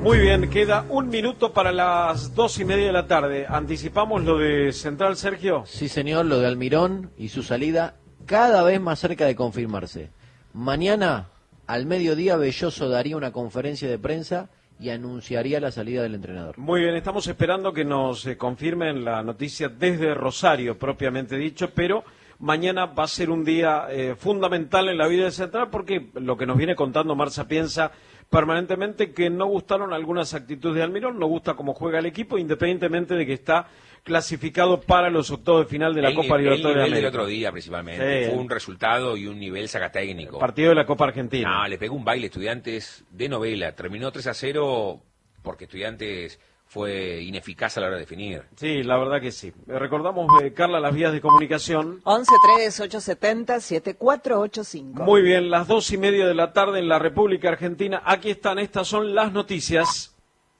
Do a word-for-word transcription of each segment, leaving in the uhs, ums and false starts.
Muy bien, queda un minuto para las dos y media de la tarde. ¿Anticipamos lo de Central, Sergio? Sí, señor, lo de Almirón y su salida cada vez más cerca de confirmarse. Mañana, al mediodía, Belloso daría una conferencia de prensa y anunciaría la salida del entrenador. Muy bien, estamos esperando que nos eh, confirmen la noticia desde Rosario, propiamente dicho, pero mañana va a ser un día eh, fundamental en la vida de Central porque lo que nos viene contando Marza Piensa permanentemente que no gustaron algunas actitudes de Almirón, no gusta cómo juega el equipo, independientemente de que está clasificado para los octavos de final de la el, Copa Libertadores de América. El nivel del otro día, principalmente, sí. Fue un resultado y un nivel sacatécnico. Partido de la Copa Argentina. No, le pegó un baile a Estudiantes de novela, terminó tres a cero porque Estudiantes fue ineficaz a la hora de definir. Sí, la verdad que sí. Recordamos, eh, Carla, las vías de comunicación. once tres ocho siete cero siete cuatro ocho cinco. Muy bien, las dos y media de la tarde en la República Argentina. Aquí están, estas son las noticias.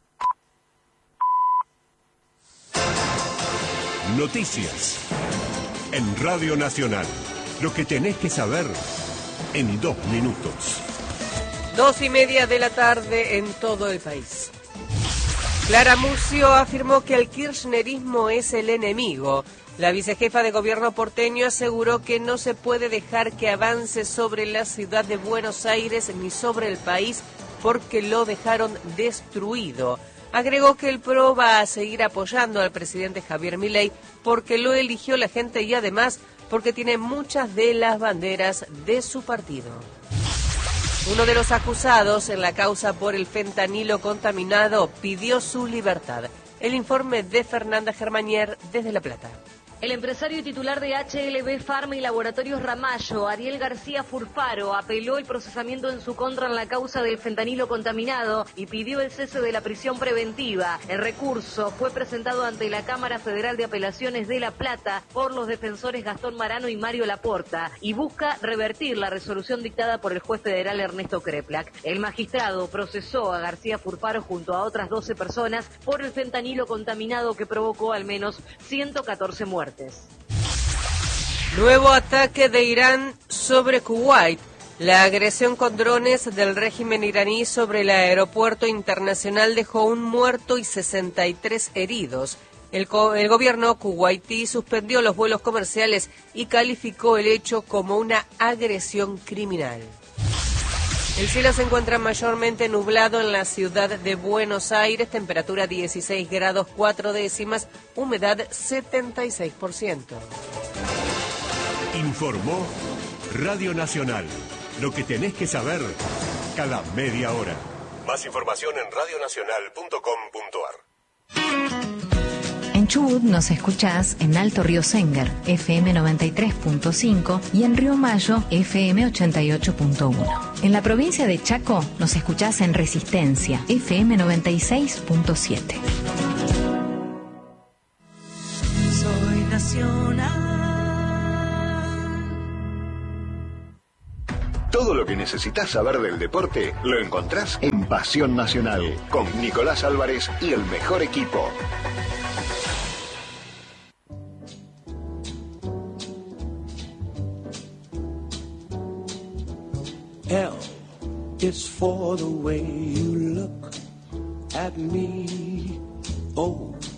Noticias en Radio Nacional. Lo que tenés que saber en dos minutos. Dos y media de la tarde en todo el país. Clara Murcio afirmó que el kirchnerismo es el enemigo. La vicejefa de gobierno porteño aseguró que no se puede dejar que avance sobre la ciudad de Buenos Aires ni sobre el país porque lo dejaron destruido. Agregó que el P R O va a seguir apoyando al presidente Javier Milei porque lo eligió la gente y además porque tiene muchas de las banderas de su partido. Uno de los acusados en la causa por el fentanilo contaminado pidió su libertad. El informe de Fernanda Germanier desde La Plata. El empresario y titular de H L B Pharma y Laboratorios Ramallo, Ariel García Furfaro, apeló el procesamiento en su contra en la causa del fentanilo contaminado y pidió el cese de la prisión preventiva. El recurso fue presentado ante la Cámara Federal de Apelaciones de La Plata por los defensores Gastón Marano y Mario Laporta y busca revertir la resolución dictada por el juez federal Ernesto Kreplak. El magistrado procesó a García Furfaro junto a otras doce personas por el fentanilo contaminado que provocó al menos ciento catorce muertes. Nuevo ataque de Irán sobre Kuwait. La agresión con drones del régimen iraní sobre el aeropuerto internacional dejó un muerto y sesenta y tres heridos. El, co- el gobierno kuwaití suspendió los vuelos comerciales y calificó el hecho como una agresión criminal. El cielo se encuentra mayormente nublado en la ciudad de Buenos Aires, temperatura dieciséis grados cuatro décimas, humedad setenta y seis por ciento. Informó Radio Nacional. Lo que tenés que saber cada media hora. Más información en radionacional punto com punto ar. En Chubut nos escuchás en Alto Río Sengar, F M noventa y tres punto cinco y en Río Mayo, F M ochenta y ocho punto uno. En la provincia de Chaco nos escuchás en Resistencia, F M noventa y seis punto siete. Soy nacional. Todo lo que necesitas saber del deporte lo encontrás en Pasión Nacional, con Nicolás Álvarez y el mejor equipo. L is for the way you look at me. O